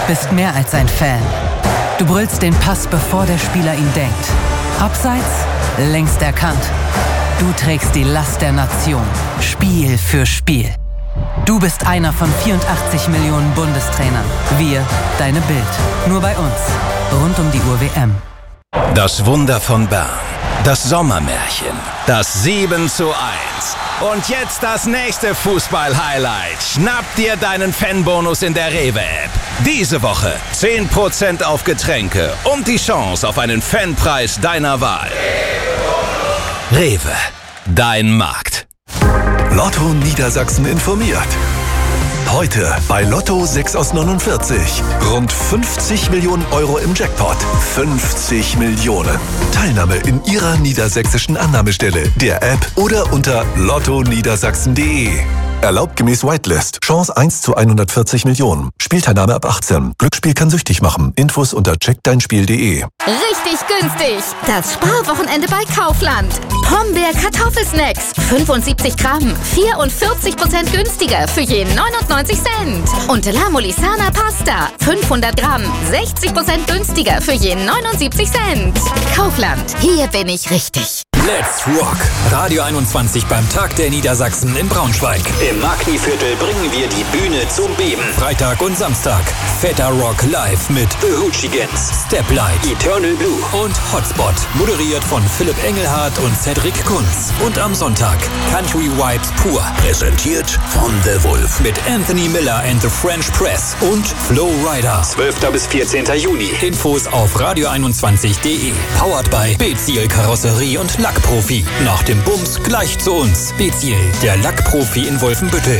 bist mehr als ein Fan. Du brüllst den Pass, bevor der Spieler ihn denkt. Abseits, längst erkannt. Du trägst die Last der Nation, Spiel für Spiel. Du bist einer von 84 Millionen Bundestrainern. Wir, deine Bild. Nur bei uns. Rund um die Uhr WM. Das Wunder von Bern. Das Sommermärchen. Das 7:1. Und jetzt das nächste Fußball-Highlight. Schnapp dir deinen Fanbonus in der Rewe-App. Diese Woche 10% auf Getränke und die Chance auf einen Fanpreis deiner Wahl. Rewe, dein Markt. Lotto Niedersachsen informiert. Heute bei Lotto 6 aus 49. Rund 50 Millionen Euro im Jackpot. 50 Millionen. Teilnahme in Ihrer niedersächsischen Annahmestelle, der App oder unter lottoniedersachsen.de. Erlaubt gemäß Whitelist. Chance 1 zu 140 Millionen. Spielteilnahme ab 18. Glücksspiel kann süchtig machen. Infos unter checkdeinspiel.de. Richtig günstig. Das Sparwochenende bei Kaufland. Pombeer Kartoffelsnacks. 75 Gramm. 44% günstiger für je 99 Cent. Und La Molisana Pasta. 500 Gramm. 60% günstiger für je 79 Cent. Kaufland. Hier bin ich richtig. Let's Rock! Radio 21 beim Tag der Niedersachsen in Braunschweig. Im Magni-Viertel bringen wir die Bühne zum Beben. Freitag und Samstag. Fetter Rock live mit The Hoochigans, Steplight, Eternal Blue und Hotspot. Moderiert von Philipp Engelhardt und Cedric Kunz. Und am Sonntag Country Vibes pur. Präsentiert von The Wolf. Mit Anthony Miller and the French Press und Flo Rida. 12. bis 14. Juni. Infos auf radio21.de. Powered by Beziel Karosserie und Lackprofi. Nach dem Bums gleich zu uns. Beziel, der Lackprofi in Wolfenbüttel.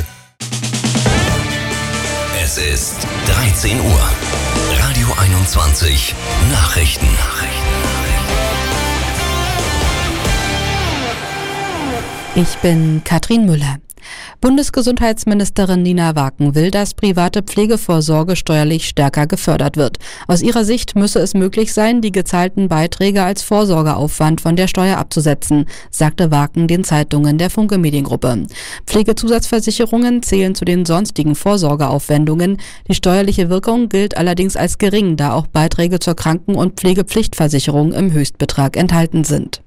Es ist 13 Uhr. Radio 21 Nachrichten. Ich bin Katrin Müller. Bundesgesundheitsministerin Nina Waken will, dass private Pflegevorsorge steuerlich stärker gefördert wird. Aus ihrer Sicht müsse es möglich sein, die gezahlten Beiträge als Vorsorgeaufwand von der Steuer abzusetzen, sagte Waken den Zeitungen der Funke Mediengruppe. Pflegezusatzversicherungen zählen zu den sonstigen Vorsorgeaufwendungen. Die steuerliche Wirkung gilt allerdings als gering, da auch Beiträge zur Kranken- und Pflegepflichtversicherung im Höchstbetrag enthalten sind.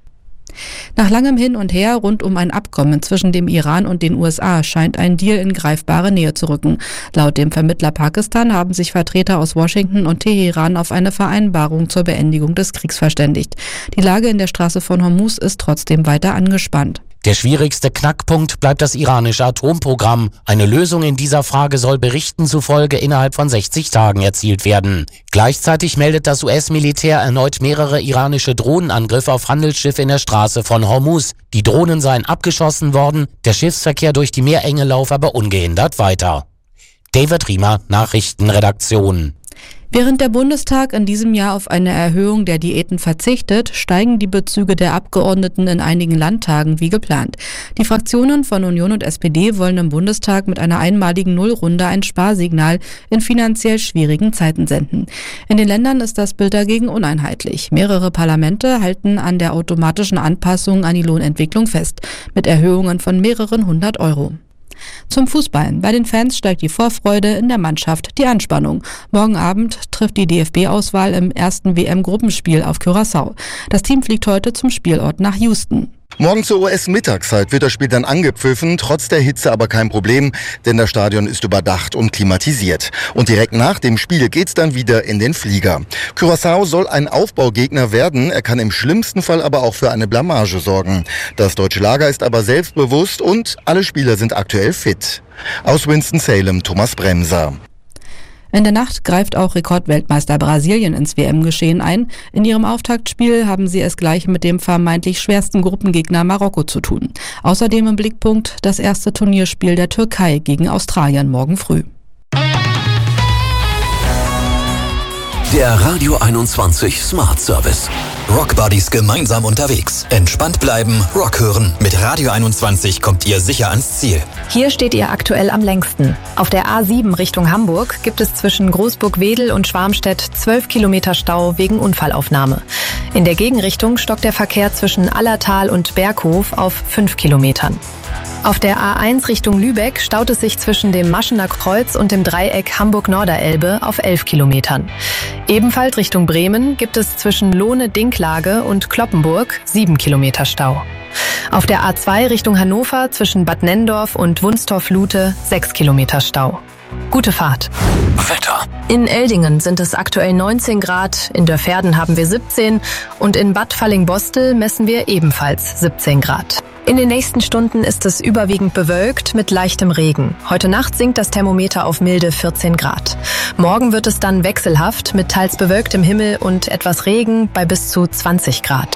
Nach langem Hin und Her rund um ein Abkommen zwischen dem Iran und den USA scheint ein Deal in greifbare Nähe zu rücken. Laut dem Vermittler Pakistan haben sich Vertreter aus Washington und Teheran auf eine Vereinbarung zur Beendigung des Kriegs verständigt. Die Lage in der Straße von Hormuz ist trotzdem weiter angespannt. Der schwierigste Knackpunkt bleibt das iranische Atomprogramm. Eine Lösung in dieser Frage soll Berichten zufolge innerhalb von 60 Tagen erzielt werden. Gleichzeitig meldet das US-Militär erneut mehrere iranische Drohnenangriffe auf Handelsschiffe in der Straße von Hormuz. Die Drohnen seien abgeschossen worden, der Schiffsverkehr durch die Meerenge laufe aber ungehindert weiter. David Riemer, Nachrichtenredaktion. Während der Bundestag in diesem Jahr auf eine Erhöhung der Diäten verzichtet, steigen die Bezüge der Abgeordneten in einigen Landtagen wie geplant. Die Fraktionen von Union und SPD wollen im Bundestag mit einer einmaligen Nullrunde ein Sparsignal in finanziell schwierigen Zeiten senden. In den Ländern ist das Bild dagegen uneinheitlich. Mehrere Parlamente halten an der automatischen Anpassung an die Lohnentwicklung fest, mit Erhöhungen von mehreren 100 Euro. Zum Fußball. Bei den Fans steigt die Vorfreude, in der Mannschaft die Anspannung. Morgen Abend trifft die DFB-Auswahl im ersten WM-Gruppenspiel auf Curaçao. Das Team fliegt heute zum Spielort nach Houston. Morgen zur US-Mittagszeit wird das Spiel dann angepfiffen, trotz der Hitze aber kein Problem, denn das Stadion ist überdacht und klimatisiert. Und direkt nach dem Spiel geht's dann wieder in den Flieger. Curaçao soll ein Aufbaugegner werden, er kann im schlimmsten Fall aber auch für eine Blamage sorgen. Das deutsche Lager ist aber selbstbewusst und alle Spieler sind aktuell fit. Aus Winston-Salem, Thomas Bremser. In der Nacht greift auch Rekordweltmeister Brasilien ins WM-Geschehen ein. In ihrem Auftaktspiel haben sie es gleich mit dem vermeintlich schwersten Gruppengegner Marokko zu tun. Außerdem im Blickpunkt das erste Turnierspiel der Türkei gegen Australien morgen früh. Der Radio 21 Smart Service. Rockbuddies gemeinsam unterwegs. Entspannt bleiben, Rock hören. Mit Radio 21 kommt ihr sicher ans Ziel. Hier steht ihr aktuell am längsten. Auf der A7 Richtung Hamburg gibt es zwischen Großburg-Wedel und Schwarmstedt 12 Kilometer Stau wegen Unfallaufnahme. In der Gegenrichtung stockt der Verkehr zwischen Allertal und Berghof auf 5 Kilometern. Auf der A1 Richtung Lübeck staut es sich zwischen dem Maschener Kreuz und dem Dreieck Hamburg-Norderelbe auf 11 Kilometern. Ebenfalls Richtung Bremen gibt es zwischen Lohne-Dinklage und Cloppenburg 7 Kilometer Stau. Auf der A2 Richtung Hannover zwischen Bad Nenndorf und Wunstorf-Lute 6 Kilometer Stau. Gute Fahrt. Wetter. In Eldingen sind es aktuell 19 Grad, in Dörferden haben wir 17 und in Bad Fallingbostel messen wir ebenfalls 17 Grad. In den nächsten Stunden ist es überwiegend bewölkt mit leichtem Regen. Heute Nacht sinkt das Thermometer auf milde 14 Grad. Morgen wird es dann wechselhaft mit teils bewölktem Himmel und etwas Regen bei bis zu 20 Grad.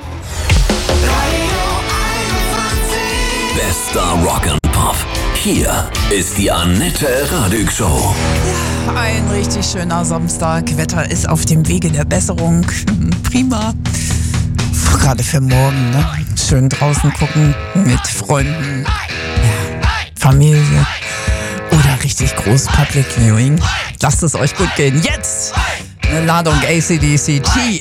Bester Rock'n'Pop. Hier ist die Annette Radig Show. Ja, ein richtig schöner Samstag. Wetter ist auf dem Wege der Besserung. Prima. Gerade für morgen, ne? Schön draußen gucken mit Freunden, ja, Familie oder richtig groß Public Viewing. Lasst es euch gut gehen. Jetzt eine Ladung AC/DC